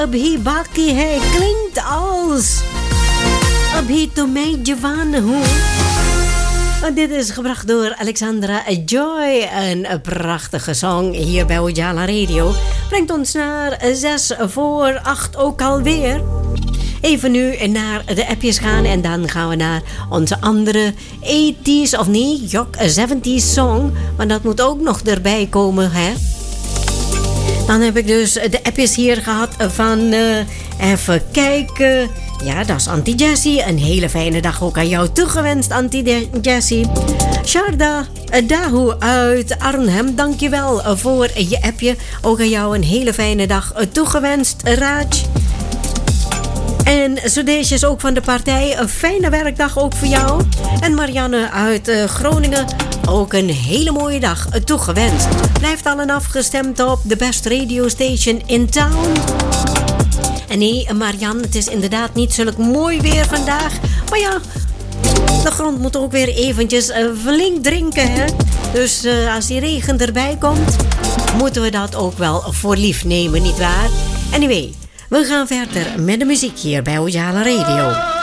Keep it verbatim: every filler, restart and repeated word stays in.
अभी बाकी है klinkt als अभी तो मैं जवान हूँ. Dit is gebracht door Alexandra Joy. Een prachtige song hier bij Ujala Radio. Brengt ons naar zes voor acht ook alweer. Even nu naar de appjes gaan en dan gaan we naar onze andere eighties of nee, jok, seventies song. Maar dat moet ook nog erbij komen, hè. Dan heb ik dus de appjes hier gehad van, uh, even kijken. Ja, dat is Auntie Jessie. Een hele fijne dag ook aan jou toegewenst, Auntie Jessie. Sharda Dahu uit Arnhem, dankjewel voor je appje. Ook aan jou een hele fijne dag toegewenst, Raj. En Sudesh is ook van de partij. Een fijne werkdag ook voor jou. En Marianne uit uh, Groningen. Ook een hele mooie dag toegewenst. Blijft allen afgestemd op de best radio station in town. En nee, Marianne, het is inderdaad niet zulk mooi weer vandaag. Maar ja, de grond moet ook weer eventjes uh, flink drinken, hè. Dus uh, als die regen erbij komt, moeten we dat ook wel voor lief nemen, nietwaar? Anyway, we gaan verder met de muziek hier bij Ujala Radio.